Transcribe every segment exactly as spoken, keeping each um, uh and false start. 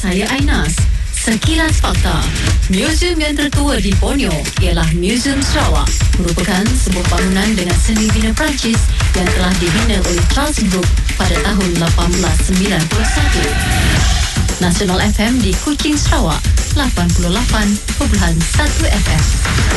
saya Ainas. Sekilas fakta. Museum yang tertua di Borneo ialah Museum Sarawak, merupakan sebuah bangunan dengan seni bina Perancis yang telah dibina oleh Charles Brooke pada tahun lapan belas sembilan puluh satu. Nasional F M di Kuching, Sarawak, lapan puluh lapan perpuluhan satu F M.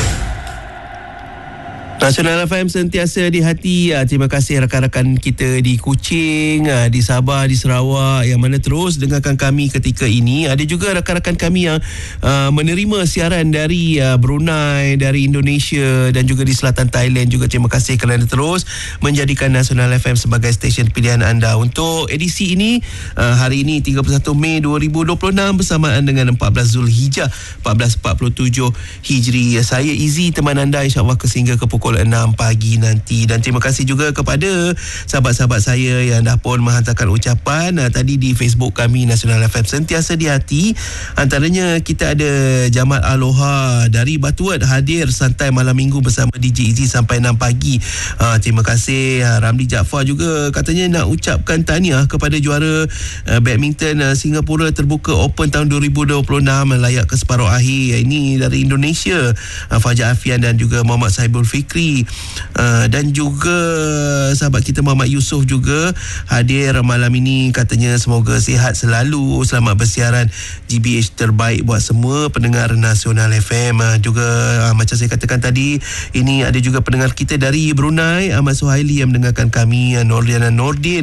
Nasional F M sentiasa di hati. Terima kasih rakan-rakan kita di Kuching, di Sabah, di Sarawak yang mana terus dengarkan kami ketika ini. Ada juga rakan-rakan kami yang uh, menerima siaran dari uh, Brunei, dari Indonesia dan juga di selatan Thailand juga. Terima kasih kerana terus menjadikan Nasional F M sebagai stesen pilihan anda. Untuk edisi ini, uh, hari ini tiga puluh satu Mei dua ribu dua puluh enam bersamaan dengan empat belas Zulhijjah empat belas empat puluh tujuh Hijri. Saya Izzy, teman anda, insyaAllah ke sehingga ke pukul enam pagi nanti. Dan terima kasih juga kepada sahabat-sahabat saya yang dah pun menghantarkan ucapan uh, tadi di Facebook kami Nasional F M sentiasa di hati. Antaranya kita ada Jamal Aloha dari Batuat hadir santai malam minggu bersama D J Izzy sampai enam pagi. Uh, terima kasih. uh, Ramli Jaafar juga katanya nak ucapkan tahniah kepada juara uh, badminton uh, Singapura terbuka Open tahun dua ribu dua puluh enam layak ke separuh akhir. Ini dari Indonesia, uh, Fajar Afian dan juga Muhammad Saibul Fikri. Uh, dan juga sahabat kita Muhammad Yusof juga hadir malam ini. Katanya semoga sihat selalu, selamat bersiaran, G B H terbaik buat semua pendengar Nasional F M. uh, Juga uh, macam saya katakan tadi, ini ada juga pendengar kita dari Brunei, Ahmad Suhaili yang mendengarkan kami. uh, Nordiana Nordin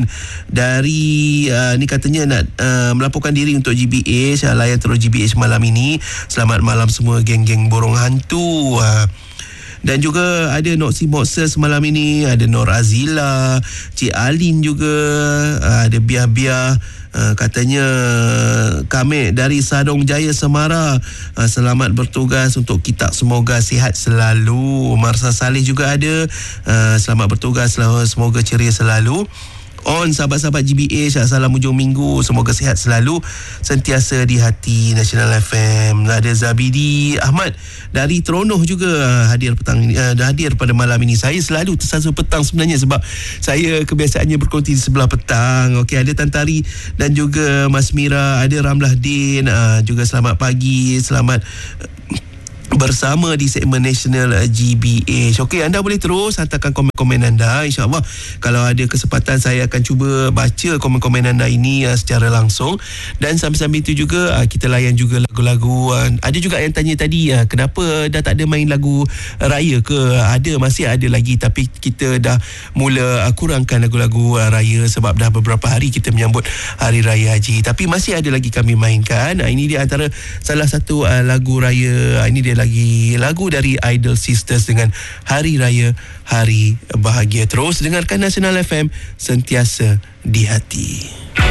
dari uh, ni katanya nak uh, melaporkan diri untuk G B H. uh, Layan terus G B H malam ini. Selamat malam semua geng-geng borong hantu. uh, Dan juga ada Noksi Moses malam ini, ada Nor Azila, Cik Alin juga, ada Biah-Biah, katanya kami dari Sadong Jaya Semara, selamat bertugas untuk kita, semoga sihat selalu. Marsa Saleh juga ada, selamat bertugas, semoga ceria selalu. On sahabat-sahabat G B H, salam hujung minggu, semoga sihat selalu, sentiasa di hati Nasional F M. Ada Zabidi Ahmad dari Teronoh juga hadir petang uh, hadir pada malam ini. Saya selalu tersasul petang sebenarnya sebab saya kebiasaannya berkonti di sebelah petang. Okey, ada Tantari dan juga Mas Mira, ada Ramlah Din, uh, juga selamat pagi, selamat uh, bersama di segmen National G B H. Okey, anda boleh terus hantarkan komen-komen anda. InsyaAllah kalau ada kesempatan saya akan cuba baca komen-komen anda ini uh, secara langsung. Dan sambil-sambil itu juga uh, kita layan juga lagu-lagu. Uh, ada juga yang tanya tadi, uh, kenapa dah tak ada main lagu raya ke? Ada, masih ada lagi, tapi kita dah mula uh, kurangkan lagu-lagu uh, raya sebab dah beberapa hari kita menyambut Hari Raya Haji. Tapi masih ada lagi kami mainkan. Uh, ini dia antara salah satu uh, lagu raya. Uh, ini dia lagi lagu dari Idol Sisters dengan Hari Raya Hari Bahagia. Terus dengarkan Nasional F M sentiasa di hati.